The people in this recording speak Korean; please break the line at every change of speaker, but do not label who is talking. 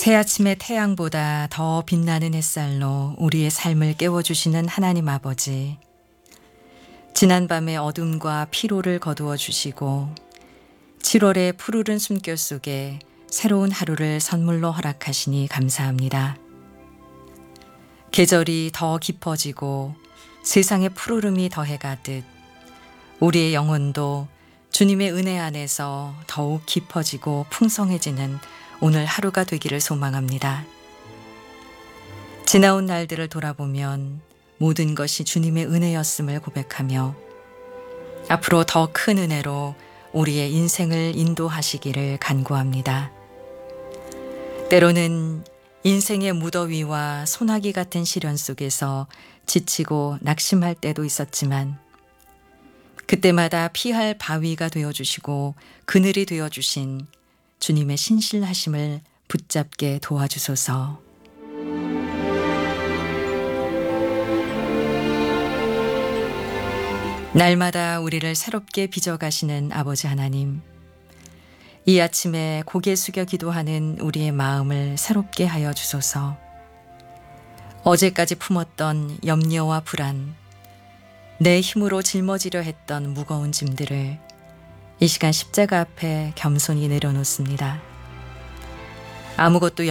새아침의 태양보다 더 빛나는 햇살로 우리의 삶을 깨워주시는 하나님 아버지. 지난밤의 어둠과 피로를 거두어 주시고 7월의 푸르른 숨결 속에 새로운 하루를 선물로 허락하시니 감사합니다. 계절이 더 깊어지고 세상의 푸르름이 더해가듯 우리의 영혼도 주님의 은혜 안에서 더욱 깊어지고 풍성해지는 오늘 하루가 되기를 소망합니다. 지나온 날들을 돌아보면 모든 것이 주님의 은혜였음을 고백하며 앞으로 더 큰 은혜로 우리의 인생을 인도하시기를 간구합니다. 때로는 인생의 무더위와 소나기 같은 시련 속에서 지치고 낙심할 때도 있었지만 그때마다 피할 바위가 되어주시고 그늘이 되어주신 주님의 신실하심을 붙잡게 도와주소서. 날마다 우리를 새롭게 빚어가시는 아버지 하나님, 이 아침에 고개 숙여 기도하는 우리의 마음을 새롭게 하여 주소서. 어제까지 품었던 염려와 불안, 내 힘으로 짊어지려 했던 무거운 짐들을 이 시간 십자가 앞에 겸손히 내려놓습니다. 아무것도